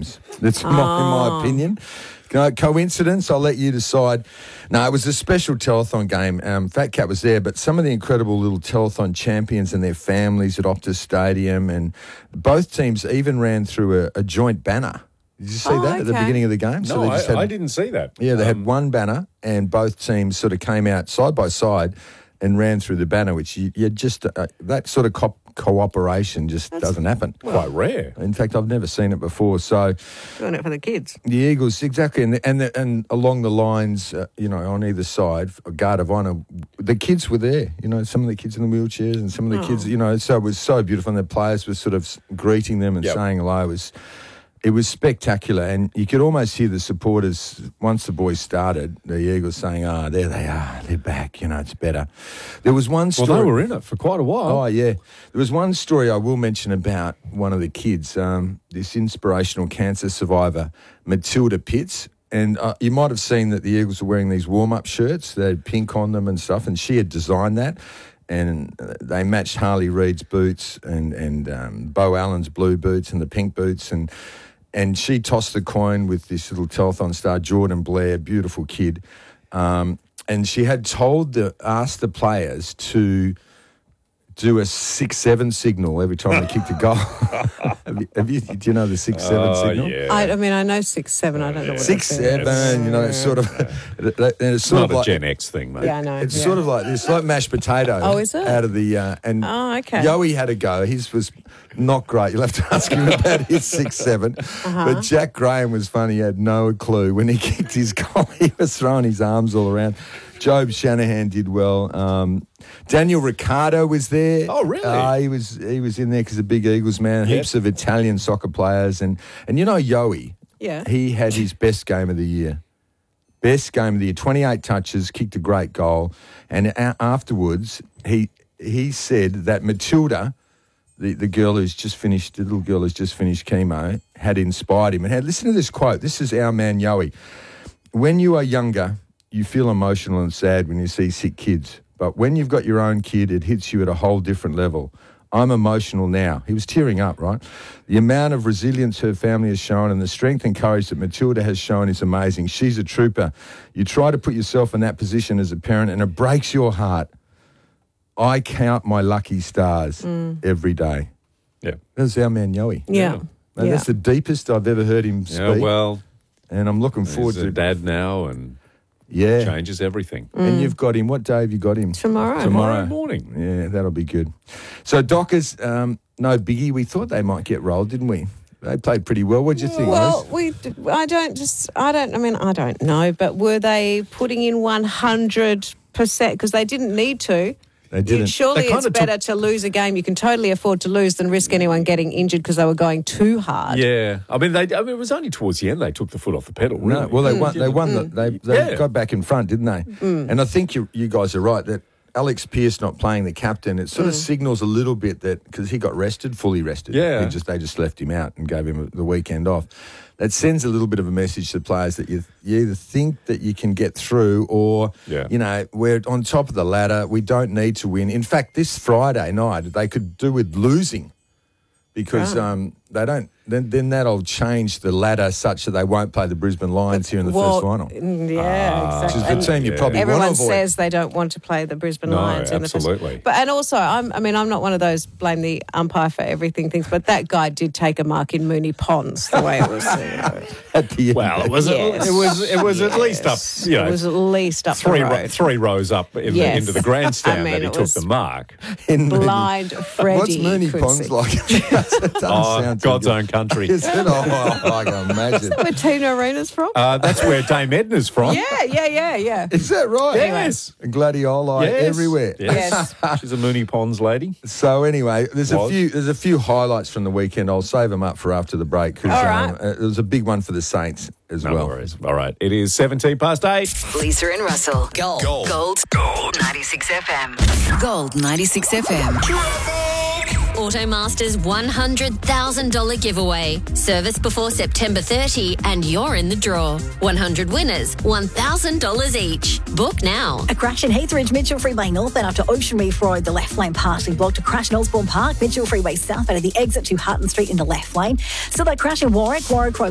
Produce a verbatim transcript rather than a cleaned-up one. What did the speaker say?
games. That's my, Oh. my opinion. Co- Coincidence? I'll let you decide. No, it was a special telethon game. Um, Fat Cat was there, but some of the incredible little telethon champions and their families at Optus Stadium, and both teams even ran through a, a joint banner. Did you see Oh, that at the okay. beginning of the game? No, they I, just had- I didn't see that. Yeah, they Um, had one banner, and both teams sort of came out side by side and ran through the banner, which you, you just uh, that sort of co- cooperation just doesn't happen. quite rare. In fact, I've never seen it before. So Doing it for the kids. the Eagles, exactly, and the, and the, and along the lines, uh, you know, on either side, a guard of honour, the kids were there. You know, some of the kids in the wheelchairs and some of the Oh. kids, you know, so it was so beautiful. And the players were sort of s- greeting them and Yep. saying hello. It was, it was spectacular, and you could almost hear the supporters once the boys started. The Eagles saying, "Ah, there they are, they're back. You know, it's better." There was one Well, story. they were in it for quite a while. Oh, yeah. There was one story I will mention about one of the kids, um, this inspirational cancer survivor, Matilda Pitts. And uh, you might have seen that the Eagles were wearing these warm-up shirts. They had pink on them and stuff, and she had designed that. And uh, they matched Harley Reid's boots and, and um, Bo Allen's blue boots and the pink boots. And and she tossed the coin with this little telethon star, Jordan Blair, beautiful kid. Um, and she had told the asked the players to do a six seven signal every time they kicked a goal. have you, have you, do you know the six seven Oh, signal? yeah. I, I mean, I know six, seven. I don't know what Six it is. seven, you know, it's sort of. And it's It's sort not of a like, Gen X thing, mate. Yeah, I know. It's yeah. sort of like it's like mashed potato. Oh, is it? Out of the uh, and Oh, okay. Yowie had a go. His was not great. You'll have to ask him about his six seven. Uh-huh. But Jack Graham was funny. He had no clue when he kicked his goal. He was throwing his arms all around. Job Shanahan did well. Um, Daniel Ricciardo was there. Oh, really? Uh, he was he was in there because a big Eagles man. Yep. Heaps of Italian soccer players, and and you know Yowie. Yeah. He had his best game of the year. Best game of the year. twenty-eight touches, kicked a great goal, and a- afterwards he he said that Matilda, the, the girl who's just finished, the little girl who's just finished chemo, had inspired him. And had listen to this quote. This is our man Yowie. When you are younger, you feel emotional and sad when you see sick kids. But when you've got your own kid, it hits you at a whole different level. I'm emotional now. He was tearing up, right? The amount of resilience her family has shown and the strength and courage that Matilda has shown is amazing. She's a trooper. You try to put yourself in that position as a parent and it breaks your heart. I count my lucky stars every day. Yeah. That's our man Yowie. Yeah. And yeah. that's the deepest I've ever heard him speak. Yeah, well, and I'm looking forward he's to a dad now and Yeah. changes everything. And you've got him. What day have you got him? Tomorrow. Tomorrow morning. Yeah, that'll be good. So Dockers, um, no biggie. We thought they might get rolled, didn't we? They played pretty well. What did you think, Well, Liz? we. I don't just. I don't. I mean, I don't know. But were they putting in one hundred percent because they didn't need to? They didn't. Surely They it's kinda better to lose a game you can totally afford to lose than risk anyone getting injured because they were going too hard. Yeah. I mean, they. I mean, it was only towards the end they took the foot off the pedal, really. No, well, they won. They won. The, they they Yeah. got back in front, didn't they? And I think you you guys are right that Alex Pearce not playing the captain, it sort of signals a little bit that because he got rested, fully rested. Yeah. He just they just left him out and gave him the weekend off. That sends a little bit of a message to players that you you either think that you can get through or Yeah. you know we're on top of the ladder. We don't need to win. In fact, this Friday night they could do with losing because Right. um, they don't. Then, then that'll change the ladder such that they won't play the Brisbane Lions here in the Well, first final. mm, Yeah, Which is exactly. the team you yeah. probably want Everyone to avoid. says they don't want to play the Brisbane No, Lions. In the absolutely. first, but and also, I'm, I mean, I'm not one of those blame the umpire for everything things. But that guy did take a mark in Mooney Ponds the way it was. You know. At the end. Well, it was Yes. it was it was at least up, Yes. you know, It was at least up three the ro- road. three rows up in Yes. the, into the grandstand I mean, that he it took was the mark. in Mooney. Blind Freddie. What's Mooney could Ponds see. like? It doesn't Oh, sound too God's good. own country. Is it? Oh, I can imagine. Where Tina Arena's from? Uh, that's where Dame Edna's from. yeah, yeah, yeah, yeah. Is that right? Yes. Gladioli Yes. everywhere. Yes. She's a Mooney Ponds lady. So anyway, there's a Was. few there's a few highlights from the weekend. I'll save them up for after the break because All right. um, uh, there was a big one for the Saints as No well. worries. All right. It is seventeen past eight. Lisa and Russell. Gold. Gold. Gold. Gold. ninety-six F M. Gold ninety-six F M. Automaster's one hundred thousand dollars giveaway. Service before September thirtieth and you're in the draw. one hundred winners, one thousand dollars each. Book now. A crash in Heathridge, Mitchell Freeway North, then up to Ocean Reef Road, the left lane partially blocked. A crash in Osborne Park, Mitchell Freeway South, out of the exit to Hutton Street in the left lane. Still that crash in Warwick, Warwick Road.